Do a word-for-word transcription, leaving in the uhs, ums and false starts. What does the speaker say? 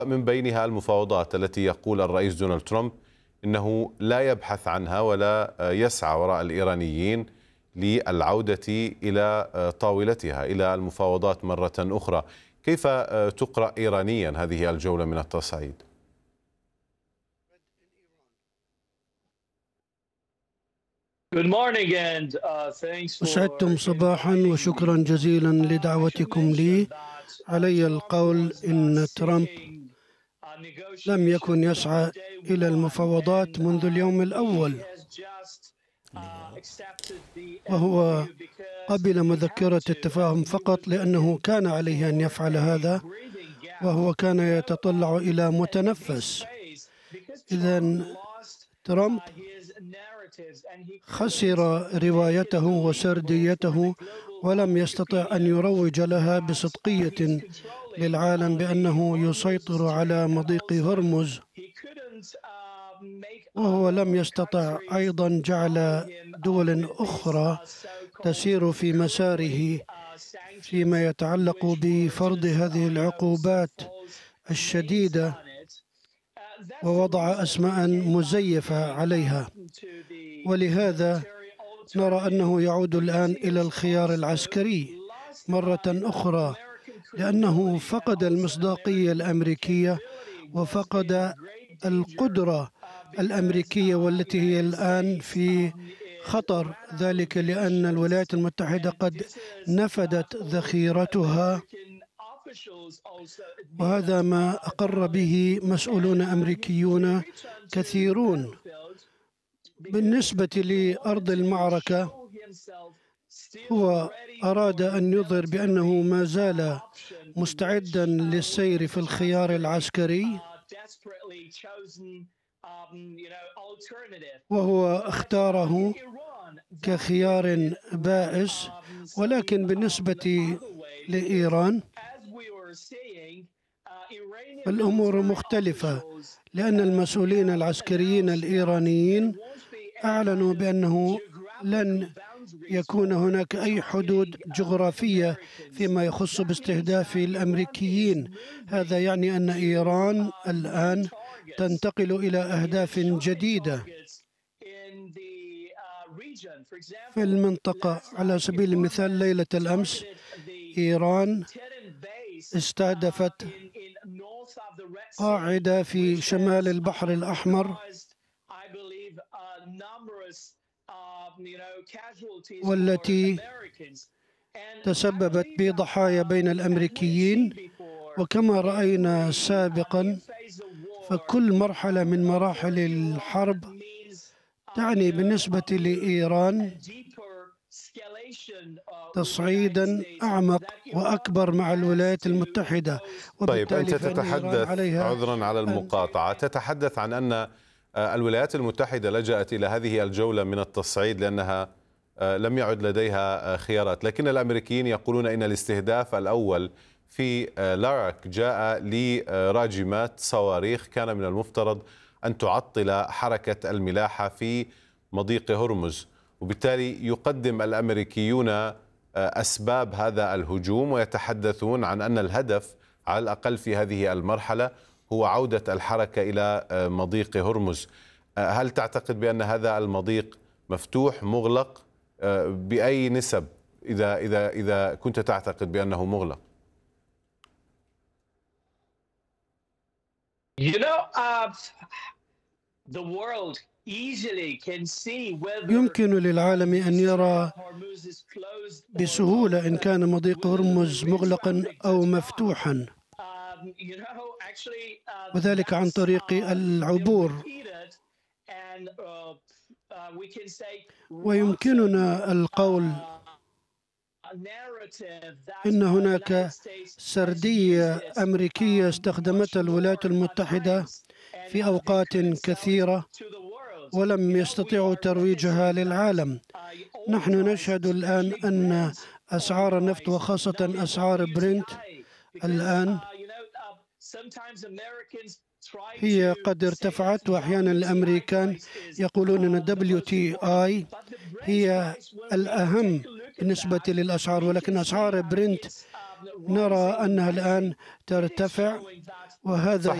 من بينها المفاوضات التي يقول الرئيس دونالد ترامب إنه لا يبحث عنها ولا يسعى وراء الإيرانيين للعودة إلى طاولتها إلى المفاوضات مرة أخرى. كيف تقرأ إيرانيا هذه الجولة من التصعيد؟ أسعدتم صباحا وشكرا جزيلا لدعوتكم لي. علي القول إن ترامب لم يكن يسعى إلى المفاوضات منذ اليوم الأول، وهو قبل مذكرة التفاهم فقط لأنه كان عليه أن يفعل هذا، وهو كان يتطلع إلى متنفس. إذن ترامب خسر روايته وسرديته ولم يستطع أن يروج لها بصدقية للعالم بأنه يسيطر على مضيق هرمز، وهو لم يستطع أيضا جعل دول أخرى تسير في مساره فيما يتعلق بفرض هذه العقوبات الشديدة ووضع أسماء مزيفة عليها. ولهذا نرى أنه يعود الآن إلى الخيار العسكري مرة أخرى، لأنه فقد المصداقية الأمريكية وفقد القدرة الأمريكية، والتي هي الآن في خطر، ذلك لأن الولايات المتحدة قد نفدت ذخيرتها، وهذا ما أقر به مسؤولون أمريكيون كثيرون. بالنسبة لأرض المعركة، هو أراد أن يظهر بأنه ما زال مستعدا للسير في الخيار العسكري، وهو اختاره كخيار بائس. ولكن بالنسبة لإيران الأمور مختلفة، لأن المسؤولين العسكريين الإيرانيين أعلنوا بأنه لن يكون هناك أي حدود جغرافية فيما يخص باستهداف الأمريكيين. هذا يعني أن إيران الآن تنتقل إلى أهداف جديدة في المنطقة. على سبيل المثال، ليلة الأمس إيران استهدفت قاعدة في شمال البحر الأحمر، والتي تسببت بضحايا بين الأمريكيين. وكما رأينا سابقا، فكل مرحلة من مراحل الحرب تعني بالنسبة لإيران تصعيدا أعمق وأكبر مع الولايات المتحدة. طيب، أنت تتحدث، عذرا على المقاطعة، تتحدث عن أن الولايات المتحدة لجأت إلى هذه الجولة من التصعيد لأنها لم يعد لديها خيارات، لكن الأمريكيين يقولون إن الاستهداف الأول في لاراك جاء لراجمات صواريخ كان من المفترض أن تعطل حركة الملاحة في مضيق هرمز، وبالتالي يقدم الأمريكيون أسباب هذا الهجوم ويتحدثون عن أن الهدف على الأقل في هذه المرحلة هو عودة الحركة إلى مضيق هرمز. هل تعتقد بأن هذا المضيق مفتوح مغلق؟ بأي نسب إذا إذا إذا كنت تعتقد بأنه مغلق؟ You know, uh, the world يمكن للعالم أن يرى بسهولة إن كان مضيق هرمز مغلقا أو مفتوحا، وذلك عن طريق العبور. ويمكننا القول إن هناك سردية أمريكية استخدمتها الولايات المتحدة في أوقات كثيرة ولم يستطيعوا ترويجها للعالم. نحن نشهد الآن أن أسعار النفط وخاصة أسعار برنت الآن هي قد ارتفعت، وأحيانا الأمريكان يقولون أن دبليو تي آي هي الأهم بالنسبة للأسعار، ولكن أسعار برنت نرى أنها الآن ترتفع، وهذا